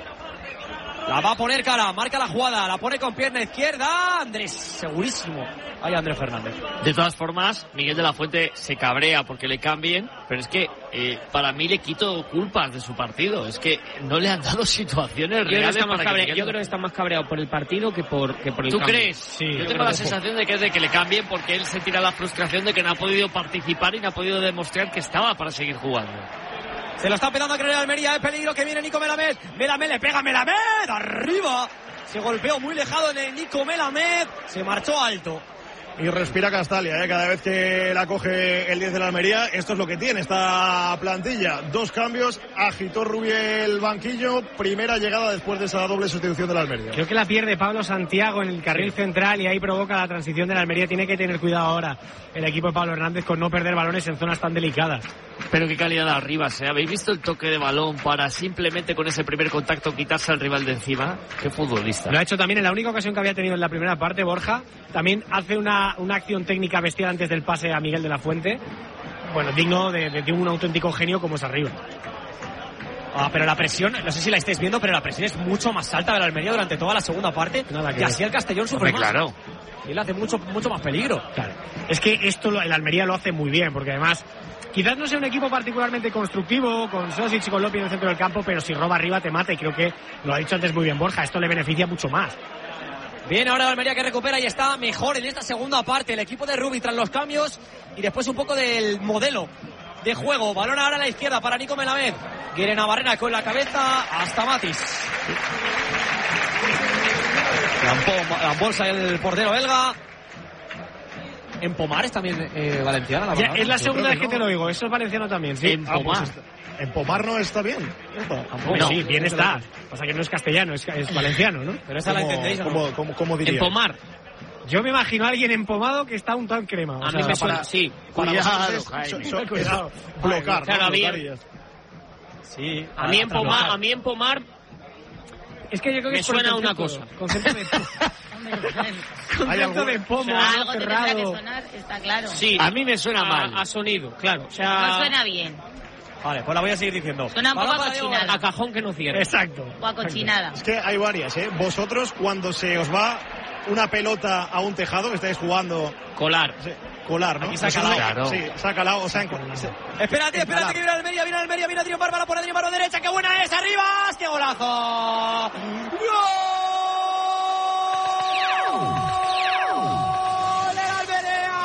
La va a poner cara, marca la jugada, la pone con pierna izquierda. Andrés, segurísimo. Ahí Andrés Fernández. De todas formas, Miguel de la Fuente se cabrea porque le cambien, pero es que eh, para mí le quito culpas de su partido. Es que no le han dado situaciones yo reales creo para cabre... que Yo creo que está más cabreado por el partido que por, que por el ¿Tú cambio. crees? Sí, yo, yo tengo la que sensación de que es de que le cambien porque él se tira la frustración de que no ha podido participar y no ha podido demostrar que estaba para seguir jugando. Se lo está empezando a creer Almería, es peligro que viene Nico Melamed. Melamed le pega a Melamed, arriba. Se golpeó muy lejado en el Nico Melamed, se marchó alto. Y respira Castalia, ¿eh? Cada vez que la coge el diez de la Almería, esto es lo que tiene esta plantilla. Dos cambios, agitó Rubí el banquillo, primera llegada después de esa doble sustitución de la Almería. Creo que la pierde Pablo Santiago en el carril central y ahí provoca la transición de la Almería. Tiene que tener cuidado ahora el equipo de Pablo Hernández con no perder balones en zonas tan delicadas. Pero qué calidad de arriba, ¿eh? ¿Habéis visto el toque de balón para simplemente con ese primer contacto quitarse al rival de encima? Qué futbolista. Lo ha hecho también en la única ocasión que había tenido en la primera parte, Borja. También hace una, una acción técnica bestial antes del pase a Miguel de la Fuente. Bueno, digno de, de, de un auténtico genio como es arriba. Ah, pero la presión, no sé si la estáis viendo, pero la presión es mucho más alta de la Almería durante toda la segunda parte. Nada que y así el Castellón sufre Hombre, más. Claro. Y él hace mucho, mucho más peligro. Claro. Es que esto lo, el Almería lo hace muy bien, porque además quizás no sea un equipo particularmente constructivo, con Sosic y con Lopi en el centro del campo, pero si roba arriba te mata, y creo que lo ha dicho antes muy bien Borja, esto le beneficia mucho más. Bien, ahora la Almería que recupera y está mejor en esta segunda parte. El equipo de Rubí tras los cambios y después un poco del modelo de juego. Balón ahora a la izquierda para Nico Melamed. Quiere Navarrena con la cabeza hasta Matis. La bolsa el portero belga. En Pomares también eh, valenciana. La ya, es la Yo segunda vez que que no. te lo digo. Eso es valenciano también, sí. En Ah, pues Pomar. está- en Pomar no está bien. Hombre, No. sí, bien está. Pasa que no es castellano, es, es valenciano, ¿no? Pero esa la ¿Cómo- entendéis, ¿o no? cómo- cómo- cómo diría? Empomar. Yo me imagino a alguien empomado que está untado en crema. O A sea, mí me para- suena, sí. Para Cuidado, vosotros es- Jaime. so- so- Cuidado. es blocar, Claro, ¿no? a mí- Blocar y ya está. Sí. A mí hasta empomar, bloquear. a mí empomar Es que yo creo que me es por el suena una concepto- cosa. Concepto de, concepto algún- de pomo, O sea, algo te tendrá que cerrado. sonar, está claro. sí. A mí me suena a, mal. a sonido, claro. O sea, No suena bien. Vale, pues la voy a seguir diciendo. Suena un poco Balón a para Diego cochinada. a cajón que no cierra. Exacto. O a cochinada. Es que hay varias, ¿eh? Vosotros, cuando se os va una pelota a un tejado que estáis jugando, Colar. sí, colar, ¿no? Aquí se ha Eso calado. no- Claro. Sí, se ha calado, o sea, en- se- Espérate, espérate que viene Almería, viene Almería, viene Adrián Barba, la pone Adrián Barba derecha, qué buena es, arriba, qué golazo. ¡Gol de la Almería!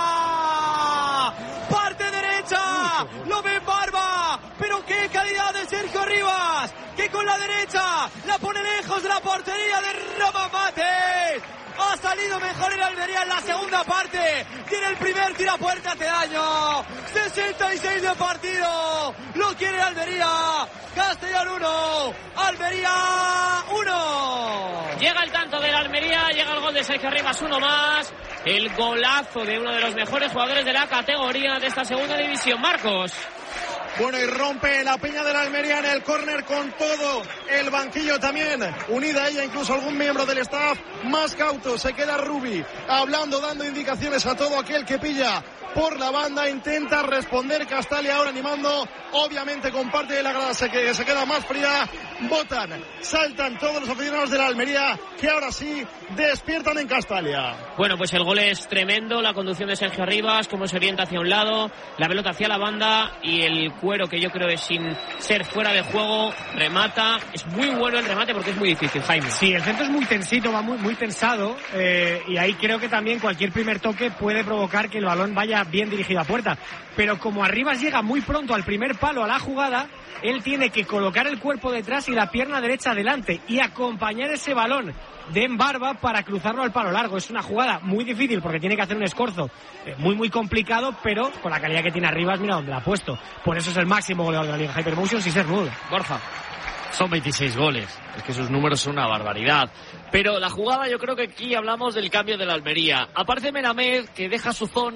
Parte derecha, lo ve Barba, pero qué calidad de Sergio Rivas, que con la derecha la pone lejos de la portería de Roman Mate. Ha salido mejor el Almería en la segunda parte. Tiene el primer tirapuerta, hace daño. sesenta y seis de partido. Lo quiere Almería. Castellón uno. Almería uno. Llega el tanto de la Almería, llega el gol de Sergio Rivas, uno más. El golazo de uno de los mejores jugadores de la categoría de esta segunda división, Marcos. Bueno, y rompe la peña de la Almería en el córner con todo el banquillo también. Unida a ella incluso algún miembro del staff más cauto. Se queda Rubí hablando, dando indicaciones a todo aquel que pilla por la banda. Intenta responder Castalia ahora animando. Obviamente con parte de la grada se, que, se queda más fría. Botan, saltan todos los aficionados de la Almería que ahora sí despiertan en Castalia. Bueno, pues el gol es tremendo, la conducción de Sergio Rivas, cómo se orienta hacia un lado, la pelota hacia la banda y el cuero, que yo creo es sin ser fuera de juego, remata. Es muy bueno el remate porque es muy difícil, Jaime. Sí, el centro es muy tensito, va muy, muy tensado, eh, y ahí creo que también cualquier primer toque puede provocar que el balón vaya bien dirigido a puerta. Pero como Arribas llega muy pronto al primer palo, a la jugada, él tiene que colocar el cuerpo detrás y la pierna derecha adelante y acompañar ese balón de Barba para cruzarlo al palo largo. Es una jugada muy difícil porque tiene que hacer un escorzo eh, muy muy complicado, pero con la calidad que tiene Arribas, mira dónde la ha puesto. Por eso es el máximo goleador de la Liga Hypermotion sin ser nudo. Borja. Son veintiséis goles. Es que sus números son una barbaridad. Pero la jugada, yo creo que aquí hablamos del cambio de la Almería. Aparece Melamed, que deja su zona,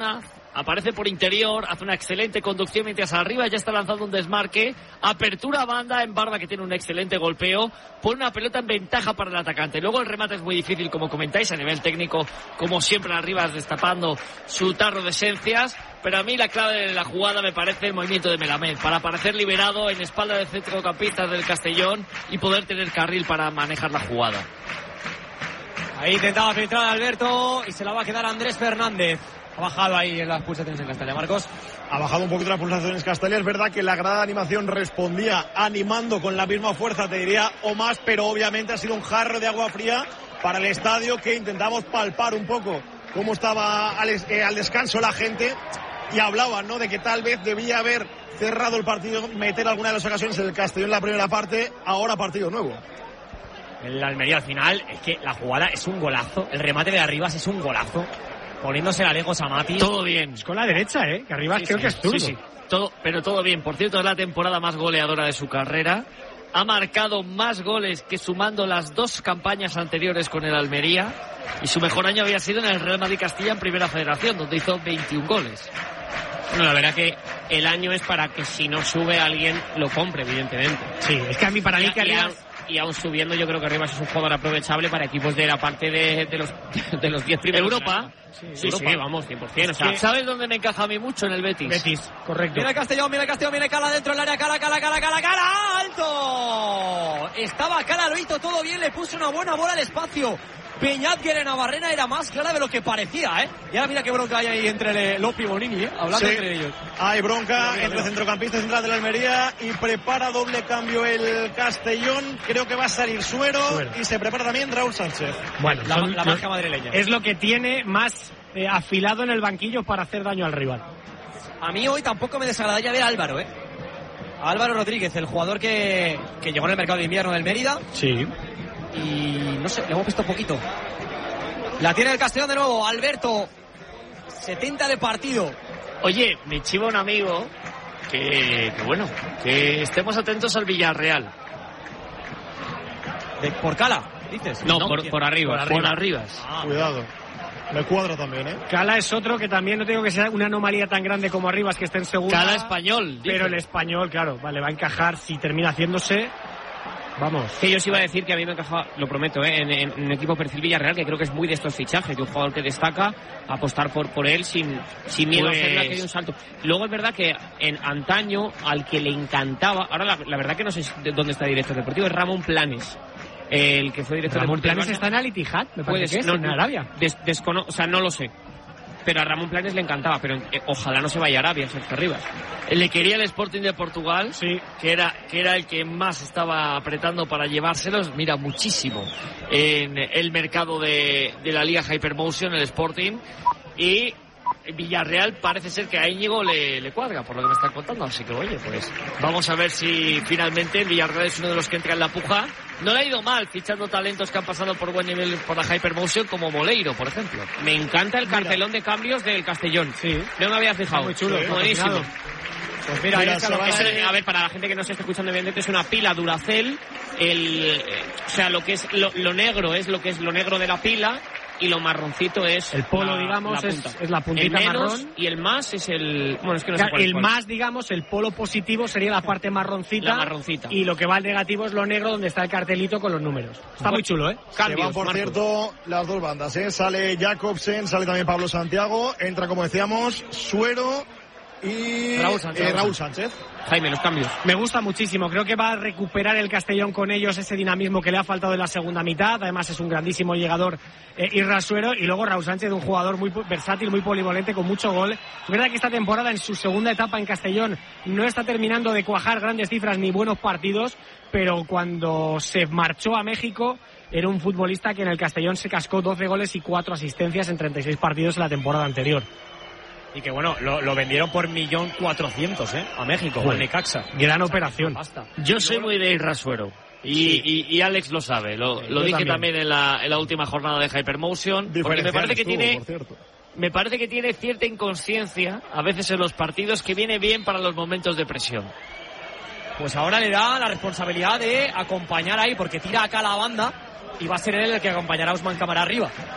aparece por interior, hace una excelente conducción mientras arriba ya está lanzando un desmarque, apertura a banda en Barba que tiene un excelente golpeo, pone una pelota en ventaja para el atacante. Luego el remate es muy difícil, como comentáis, a nivel técnico, como siempre Arribas destapando su tarro de esencias, pero a mí la clave de la jugada me parece el movimiento de Melamed, para aparecer liberado en espalda del centrocampista del Castellón y poder tener carril para manejar la jugada. Ahí intentaba filtrar a Alberto y se la va a quedar Andrés Fernández. Ha bajado ahí en las pulsaciones en Castalia, Marcos. Ha bajado un poquito las pulsaciones Castalia. Es verdad que la grada de animación respondía animando con la misma fuerza, te diría, o más, pero obviamente ha sido un jarro de agua fría para el estadio, que intentamos palpar un poco cómo estaba al, eh, al descanso la gente, y hablaban, ¿no?, de que tal vez debía haber cerrado el partido, meter alguna de las ocasiones en el Castellón en la primera parte, ahora partido nuevo. El Almería al final, es que la jugada es un golazo, el remate de Arribas es un golazo, poniéndose la lejos a Mati. Todo bien. Es con la derecha, ¿eh? Que Arribas sí, creo sí, que es zurdo. Sí, sí. Todo, pero todo bien. Por cierto, es la temporada más goleadora de su carrera. Ha marcado más goles que sumando las dos campañas anteriores con el Almería. Y su mejor año había sido en el Real Madrid Castilla en Primera Federación, donde hizo veintiún goles. No, la verdad que el año es para que si no sube alguien lo compre, evidentemente. Sí, es que a mí para mí que Arribas... Y aún subiendo, yo creo que Arribas es un jugador aprovechable para equipos de la parte de, de los de los diez primeros. Europa. Sí, sí, Europa. Sí, vamos, cien por ciento. O sea, ¿sabes dónde me encaja a mí mucho? En el Betis. Betis, correcto. Viene el Castellón, viene el Castellón, viene Cala dentro del área. Cala, Cala, Cala, Cala, Cala. ¡Alto! Estaba Cala, lo hizo todo bien, le puso una buena bola al espacio. Peñátger en Navarrena era más clara de lo que parecía, ¿eh? Y ahora mira qué bronca hay ahí entre Lopi y Bonini, ¿eh? Hablando sí, entre ellos. Hay bronca mira, entre mira. centrocampista central de la Almería, y prepara doble cambio el Castellón. Creo que va a salir Suero, Suero. y se prepara también Raúl Sánchez. Bueno, la, son, la marca madrileña. Es lo que tiene más eh, afilado en el banquillo para hacer daño al rival. A mí hoy tampoco me desagradaría ver a Álvaro, ¿eh? A Álvaro Rodríguez, el jugador que, que llegó en el mercado de invierno del Mérida. Sí. Y no sé, le hemos visto poquito. La tiene el Castellón de nuevo, Alberto. setenta de partido. Oye, me chiva un amigo que, que bueno, que estemos atentos al Villarreal. ¿De, ¿Por Cala, dices? No, no por, por arriba. Por, por arriba. Ah. Cuidado. Me cuadra también, ¿eh? Cala es otro que también no tengo que ser una anomalía tan grande como Arribas, que esté en segunda. Cala español. Pero dice. El español, claro, vale, va a encajar si termina haciéndose. Vamos. Que yo os iba a decir que a mí me encajaba, lo prometo, ¿eh? en, en, en un equipo perfil Villarreal, que creo que es muy de estos fichajes, de un jugador que destaca, apostar por, por él sin, sin miedo pues... a hacer la que de un salto. Luego es verdad que en antaño, al que le encantaba, ahora la, la verdad que no sé dónde está director deportivo, es Ramón Planes. El que fue director Ramón deportivo. Planes está en Al Ittihad, me parece Puedes, que es, no, en Arabia. Des, descono, o sea, no lo sé. Pero a Ramón Planes le encantaba, pero eh, ojalá no se vaya a Arabia, Sergio Rivas. Le quería el Sporting de Portugal, sí, que era que era el que más estaba apretando para llevárselos, mira, muchísimo en el mercado de, de la Liga Hypermotion, el Sporting, y Villarreal parece ser que a Íñigo le, le cuadra, por lo que me están contando, así que oye, pues vamos a ver si finalmente el Villarreal es uno de los que entra en la puja. No le ha ido mal fichando talentos que han pasado por buen nivel por la Hypermotion, como Moleiro, por ejemplo. Me encanta el cartelón de cambios del Castellón. Sí. No me había fijado. Muy chulo. Sí, buenísimo. Pues mira, mira ahí está lo que es, a ver, para la gente que no se está escuchando, evidentemente es una pila Duracell. El, o sea, lo que es lo, lo negro es lo que es lo negro de la pila, y lo marroncito es el polo, la, digamos, la es, es la puntita el menos, marrón, y el más es el, bueno, es que no sé claro, cuál, el cuál. más, digamos, el polo positivo sería la parte marroncita, la marroncita, y lo que va al negativo es lo negro, donde está el cartelito con los números. Está bueno, muy chulo, ¿eh? Cambios, Se van, por Marcos. Cierto, las dos bandas, ¿eh? Sale Jacobsen, sale también Pablo Santiago, entra, como decíamos, Suero y Raúl Sánchez. Eh, Raúl Sánchez. Jaime, los cambios. Me gusta muchísimo. Creo que va a recuperar el Castellón con ellos ese dinamismo que le ha faltado en la segunda mitad. Además es un grandísimo llegador, eh, Irra Suero, y luego Raúl Sánchez, un jugador muy versátil, muy polivalente, con mucho gol. Es verdad que esta temporada, en su segunda etapa en Castellón, no está terminando de cuajar grandes cifras ni buenos partidos, pero cuando se marchó a México era un futbolista que en el Castellón se cascó doce goles y cuatro asistencias en treinta y seis partidos en la temporada anterior. Y que bueno, lo, lo vendieron por millón cuatrocientos, ¿eh? A México, bueno, al Necaxa. Gran operación. Basta. Yo soy muy de Irra Suero. Y, sí. y, y Alex lo sabe. Lo, lo dije también, también en, la, en la última jornada de Hypermotion. Porque me parece que estuvo, tiene. Por cierto. Me parece que tiene cierta inconsciencia a veces en los partidos, que viene bien para los momentos de presión. Pues ahora le da la responsabilidad de acompañar ahí, porque tira acá la banda y va a ser él el que acompañará a Usman Cámara arriba.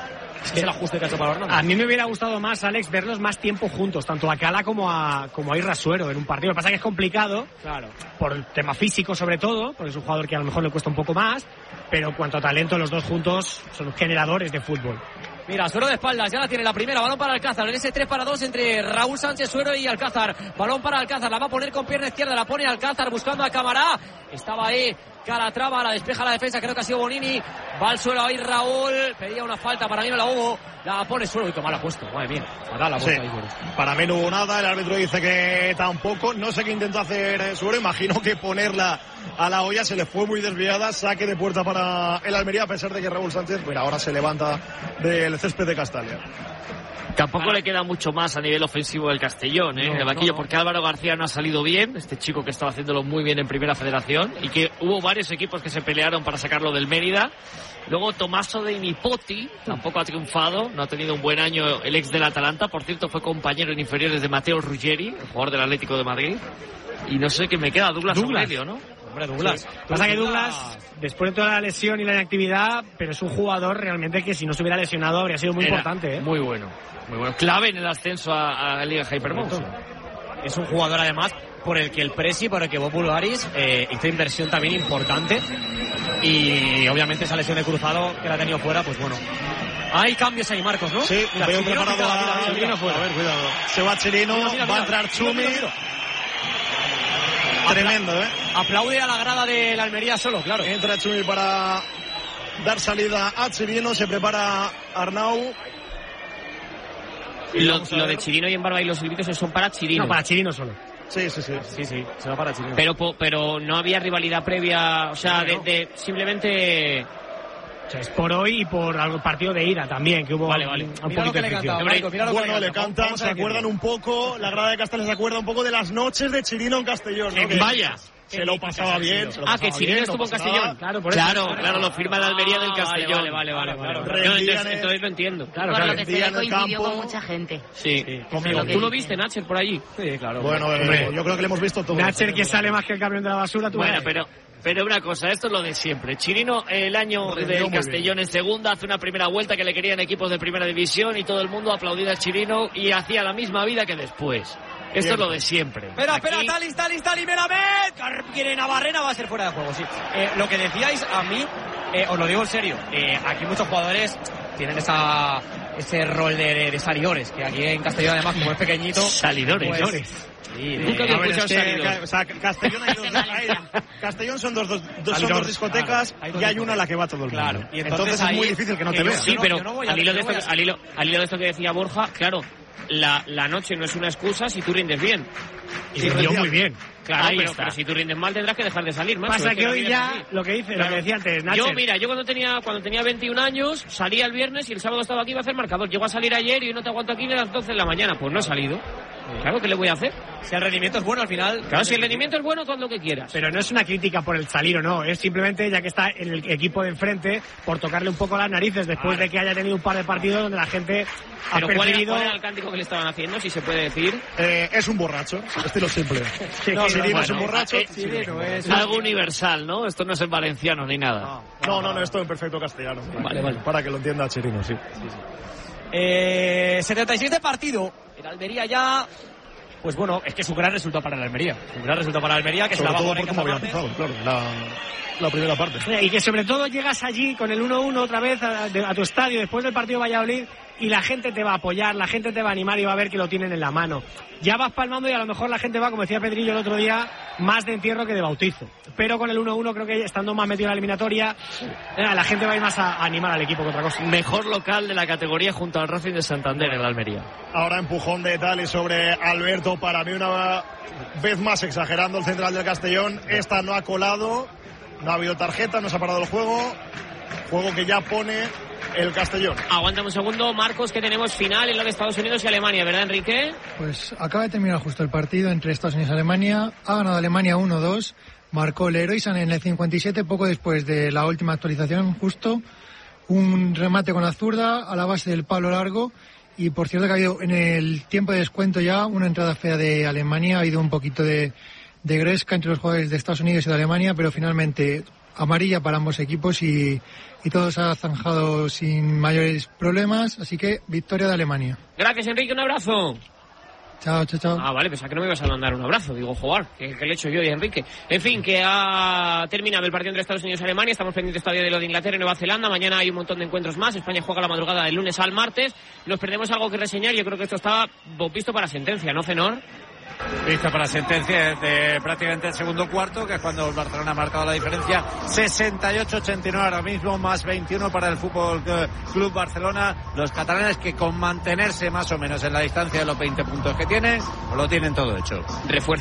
Es que es el ajuste que ha hecho para Hernández. A mí me hubiera gustado más, Alex, verlos más tiempo juntos, tanto a Cala como a, como a Irrasuero en un partido. Lo que pasa es que es complicado, claro, por el tema físico sobre todo, porque es un jugador que a lo mejor le cuesta un poco más, pero en cuanto a talento, los dos juntos son generadores de fútbol. Mira, Suero de espaldas, ya la tiene la primera, balón para Alcázar, en ese tres para dos entre Raúl Sánchez, Suero y Alcázar, balón para Alcázar, la va a poner con pierna izquierda, la pone Alcázar buscando a Camará, estaba ahí Calatrava, la despeja la defensa, creo que ha sido Bonini, va al suelo ahí Raúl, pedía una falta, para mí no la hubo, la pone Suero y que mal ha puesto, madre mía, la la sí. ahí, Para mí no hubo nada, el árbitro dice que tampoco, no sé qué intentó hacer Suero, imagino que ponerla a la olla se le fue muy desviada, saque de puerta para el Almería, a pesar de que Raúl Sánchez, mira, ahora se levanta del césped de Castalia. Tampoco ah. le queda mucho más a nivel ofensivo del Castellón, ¿eh? No, en el banquillo, no, no. porque Álvaro García no ha salido bien, este chico que estaba haciéndolo muy bien en Primera Federación, y que hubo varios equipos que se pelearon para sacarlo del Mérida. Luego Tommaso de Nipoti tampoco ha triunfado, no ha tenido un buen año el ex del Atalanta, por cierto fue compañero en inferiores de Matteo Ruggeri, el jugador del Atlético de Madrid. Y no sé qué me queda, Douglas, Douglas. medio, ¿no? Hombre, Douglas. Sí. Pasa que Douglas, después de toda la lesión y la inactividad, pero es un jugador realmente que si no se hubiera lesionado habría sido muy Era importante, ¿eh? Muy bueno, muy bueno. Clave en el ascenso a, a Liga Hypermotion. Es un jugador además por el que el Presi, por el que Bob Bulgaris eh, hizo inversión también importante. Y obviamente esa lesión de cruzado que la ha tenido fuera, pues bueno. Hay cambios ahí, Marcos, ¿no? Sí, mira, veo preparado a Chirino fuera. A ver, cuidado. Se va Chirino, mira, mira, va a entrar Chumi. Mira, mira, mira. Tremendo, ¿eh? Aplaude a la grada de la Almería solo, claro. Entra Chumi para dar salida a Chirino, se prepara Arnau. Lo, lo de Chirino y en Barba y los silbitos son para Chirino. No, para Chirino solo. Sí, sí, sí. Sí, sí, se va para Chirino. Pero, pero no había rivalidad previa, o sea, de, de simplemente... O sea, es por hoy y por algún partido de ida también, que hubo vale, vale. un mira poquito de fricción. Bueno, le cantan, se acuerdan un poco, la grada de Castellón se acuerda un poco de las noches de Chirino en Castellón, ¿no? Que vaya. Se lo pasaba bien. Se lo ah, que Chirino bien, estuvo no en Castellón. Claro, por claro, eso. claro, lo firma la Almería del Castellón. Vale, vale, vale. vale, vale. No, entonces, entonces lo entiendo. Claro, por lo que se ve coincidió con mucha gente. Sí. sí. Conmigo. ¿Tú lo viste, Nacher, por allí? Sí, claro. Bueno, eh, yo creo que le hemos visto todo. Nacher que sale más que el camión de la basura. Tú bueno, pero... Pero una cosa, esto es lo de siempre. Chirino, el año del Castellón en segunda, hace una primera vuelta que le querían equipos de primera división y todo el mundo aplaudía a Chirino y hacía la misma vida que después. Esto Bien. es lo de siempre. Espera, Aquí... espera, Talis, Talis, Talis, Meramed. Quiere Navarrena, va a ser fuera de juego, sí. Eh, lo que decíais, a mí, eh, os lo digo en serio, eh, aquí muchos jugadores tienen esa ese rol de, de, de salidores, que aquí en Castellón además, como es pequeñito... Salidores. Pues, Sí, nunca te he escuchado salidor. O sea, Castellón, hay dos, hay, Castellón son dos, dos, dos, son dos discotecas claro, y hay una a la que va todo el mundo. Claro. Y entonces, entonces es muy difícil que no que te veas. Sí, pero no al, hilo de esto, al, hilo, al hilo de esto que decía Borja, claro, la, la noche no es una excusa si tú rindes bien. Y sí, rindió muy bien. Claro, pero, pero si tú rindes mal tendrás que dejar de salir, macho. Pasa es que, que hoy ya, lo que dice, claro. lo que decía antes, Nacher. Yo, mira, yo cuando tenía cuando tenía veintiún años, salía el viernes y el sábado estaba aquí iba a hacer marcador. Llego a salir ayer y hoy no te aguanto aquí ni a las doce de la mañana. Pues no he salido. Claro, ¿qué le voy a hacer? Si el rendimiento es bueno al final... Claro, si el rendimiento es bueno, tú haz lo que quieras. Pero no es una crítica por el salir o no, es simplemente ya que está en el equipo de enfrente, por tocarle un poco las narices después vale. de que haya tenido un par de partidos donde la gente ha Pero percibido... ¿cuál era el cántico que le estaban haciendo, si se puede decir? Eh, es un borracho, estilo simple. no, Chirino bueno, es un borracho. Eh, Chirino es algo universal, ¿no? Esto no es en valenciano ni nada. No, no, no, no esto en perfecto castellano. Vale, vale. Para que lo entienda Chirino, sí. sí, sí. Eh, setenta y seis de partido. En Almería ya... Pues bueno, es que es un gran resultado para la Almería. Un gran resultado para la Almería que sobre se la va todo por cómo había empezado, claro, la, la primera parte. Y que sobre todo llegas allí con el uno uno otra vez a, a tu estadio después del partido de Valladolid y la gente te va a apoyar, la gente te va a animar y va a ver que lo tienen en la mano. Ya vas palmando y a lo mejor la gente va, como decía Pedrillo el otro día, más de entierro que de bautizo. Pero con el uno uno creo que estando más metido en la eliminatoria, la gente va a ir más a, a animar al equipo que otra cosa. Mejor local de la categoría junto al Racing de Santander en la Almería. Ahora empujón de Tali sobre Alberto, para mí una vez más exagerando el central del Castellón. Esta no ha colado, no ha habido tarjeta, no se ha parado el juego. Juego que ya pone el Castellón. Aguanta un segundo, Marcos, que tenemos final en lo de Estados Unidos y Alemania, ¿verdad, Enrique? Pues acaba de terminar justo el partido entre Estados Unidos y Alemania. Ha ganado Alemania uno dos. Marcó Leroy Sané en el cincuenta y siete, poco después de la última actualización, justo. Un remate con la zurda a la base del palo largo. Y por cierto que ha habido en el tiempo de descuento ya una entrada fea de Alemania. Ha habido un poquito de, de gresca entre los jugadores de Estados Unidos y de Alemania, pero finalmente amarilla para ambos equipos y, y todo se ha zanjado sin mayores problemas, así que victoria de Alemania. Gracias, Enrique, un abrazo. Chao, chao, chao. Ah, vale, pensaba que no me ibas a mandar un abrazo. Digo, jugar, que, que le he hecho yo y Enrique. En fin, que ha terminado el partido entre Estados Unidos y Alemania. Estamos pendientes todavía de lo de Inglaterra y Nueva Zelanda. Mañana hay un montón de encuentros más. España juega la madrugada del lunes al martes. Nos perdemos algo que reseñar. Yo creo que esto está visto para sentencia, ¿no, Zenor? Visto para sentencia de prácticamente el segundo cuarto, que es cuando el Barcelona ha marcado la diferencia. sesenta y ocho ochenta y nueve ahora mismo, más veintiuno para el Fútbol Club Barcelona. Los catalanes que con mantenerse más o menos en la distancia de los veinte puntos que tienen, lo tienen todo hecho. Refuerzo